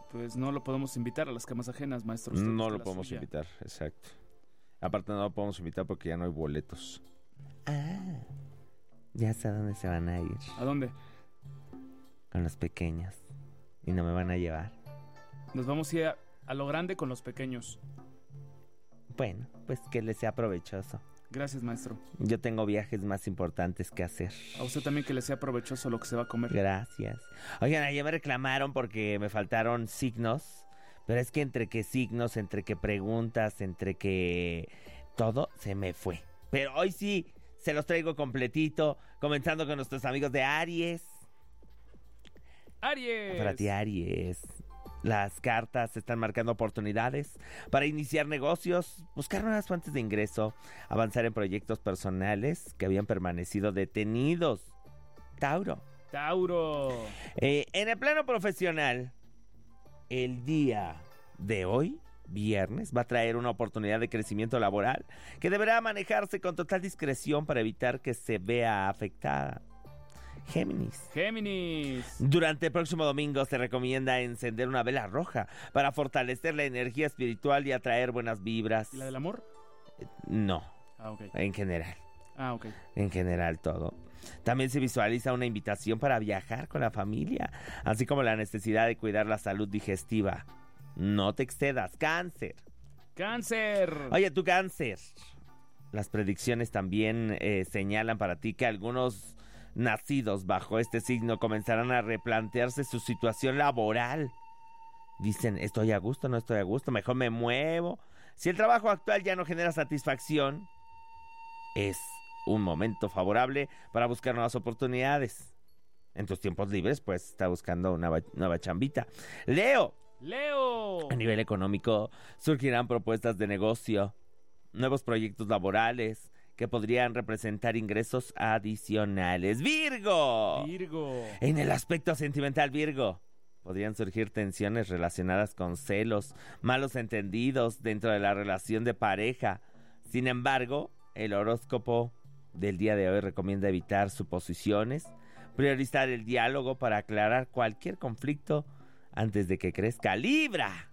Pues no lo podemos invitar a las camas ajenas, maestro. Usted No busca lo la podemos suya. invitar, exacto. Aparte no lo podemos invitar porque ya no hay boletos. Ah, ya sé a dónde se van a ir. ¿A dónde? Con los pequeños. Y no me van a llevar. Nos vamos a ir a lo grande con los pequeños. Bueno, pues que les sea provechoso. Gracias, maestro. Yo tengo viajes más importantes que hacer. A usted también que le sea provechoso lo que se va a comer. Gracias. Oigan, ayer me reclamaron porque me faltaron signos. Pero es que entre que signos, entre que preguntas, entre que todo se me fue. Pero hoy sí, se los traigo completito. Comenzando con nuestros amigos de Aries. ¡Aries! Para ti, Aries. Las cartas están marcando oportunidades para iniciar negocios, buscar nuevas fuentes de ingreso, avanzar en proyectos personales que habían permanecido detenidos. Tauro. Tauro. En el plano profesional, el día de hoy, viernes, va a traer una oportunidad de crecimiento laboral que deberá manejarse con total discreción para evitar que se vea afectada. Géminis. Durante el próximo domingo se recomienda encender una vela roja para fortalecer la energía espiritual y atraer buenas vibras. ¿Y la del amor? No. Ah, ok. En general. Ah, ok. En general todo. También se visualiza una invitación para viajar con la familia, así como la necesidad de cuidar la salud digestiva. No te excedas. Cáncer. ¡Cáncer! Oye, tu Cáncer. Las predicciones también señalan para ti que algunos nacidos bajo este signo comenzarán a replantearse su situación laboral. Dicen, ¿estoy a gusto? ¿No estoy a gusto? Mejor me muevo. Si el trabajo actual ya no genera satisfacción, es un momento favorable para buscar nuevas oportunidades. En tus tiempos libres, pues, está buscando una nueva chambita. Leo. A nivel económico, surgirán propuestas de negocio, nuevos proyectos laborales que podrían representar ingresos adicionales. ¡Virgo! En el aspecto sentimental, Virgo, podrían surgir tensiones relacionadas con celos, malos entendidos dentro de la relación de pareja. Sin embargo, el horóscopo del día de hoy recomienda evitar suposiciones, priorizar el diálogo para aclarar cualquier conflicto antes de que crezca. Libra,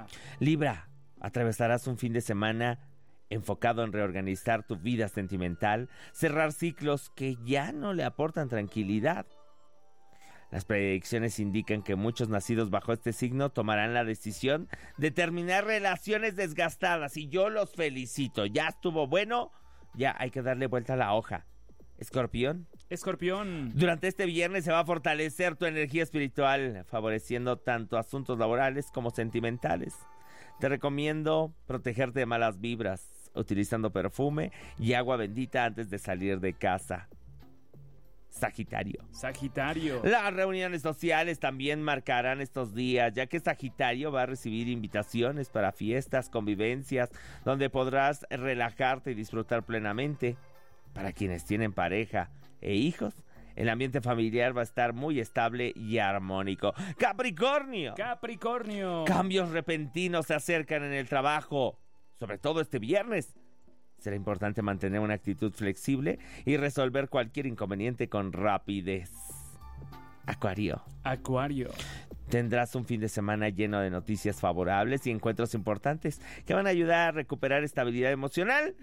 atravesarás un fin de semana enfocado en reorganizar tu vida sentimental, cerrar ciclos que ya no le aportan tranquilidad. Las predicciones indican que muchos nacidos bajo este signo tomarán la decisión de terminar relaciones desgastadas y yo los felicito. Ya estuvo bueno, ya hay que darle vuelta a la hoja. Escorpión. Durante este viernes se va a fortalecer tu energía espiritual, favoreciendo tanto asuntos laborales como sentimentales. Te recomiendo protegerte de malas vibras, utilizando perfume y agua bendita antes de salir de casa. Sagitario. Las reuniones sociales también marcarán estos días, ya que Sagitario va a recibir invitaciones para fiestas, convivencias, donde podrás relajarte y disfrutar plenamente. Para quienes tienen pareja e hijos, el ambiente familiar va a estar muy estable y armónico. Capricornio. Cambios repentinos se acercan en el trabajo, sobre todo este viernes. Será importante mantener una actitud flexible y resolver cualquier inconveniente con rapidez. Acuario. Tendrás un fin de semana lleno de noticias favorables y encuentros importantes que van a ayudar a recuperar estabilidad emocional.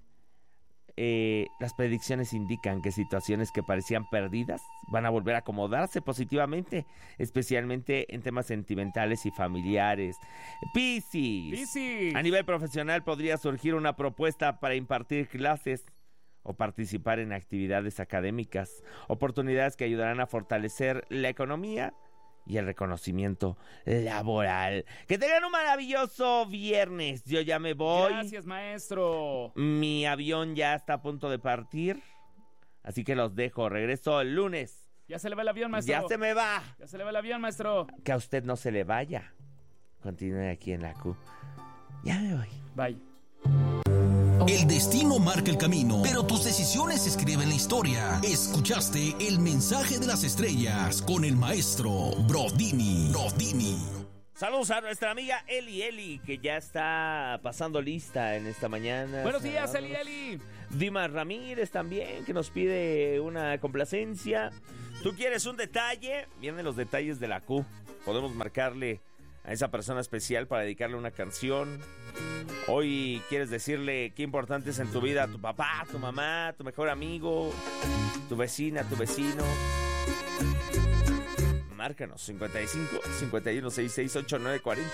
Las predicciones indican que situaciones que parecían perdidas van a volver a acomodarse positivamente, especialmente en temas sentimentales y familiares. Piscis. A nivel profesional podría surgir una propuesta para impartir clases o participar en actividades académicas, oportunidades que ayudarán a fortalecer la economía y el reconocimiento laboral. Que tengan un maravilloso viernes. Yo ya me voy. Gracias, maestro. Mi avión ya está a punto de partir, así que los dejo. Regreso el lunes. Ya se le va el avión, maestro. Ya se me va. Ya se le va el avión, maestro. Que a usted no se le vaya. Continúe aquí en la Q. Ya me voy. Bye. El destino marca el camino, pero tus decisiones escriben la historia. Escuchaste el mensaje de las estrellas con el maestro Brodini. Saludos a nuestra amiga Eli, que ya está pasando lista en esta mañana. Buenos días, Eli. Dima Ramírez también, que nos pide una complacencia. ¿Tú quieres un detalle? Vienen los detalles de la Q. Podemos marcarle a esa persona especial para dedicarle una canción. Hoy quieres decirle qué importante es en tu vida tu papá, tu mamá, tu mejor amigo, tu vecina, tu vecino. Márcanos 55 51 66 89 40.